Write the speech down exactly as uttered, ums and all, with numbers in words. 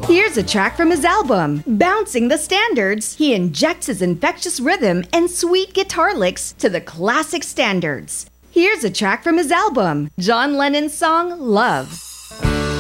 Here's a track from his album, Bouncing the Standards. He injects his infectious rhythm and sweet guitar licks to the classic standards. Here's a track from his album, John Lennon's song, Love.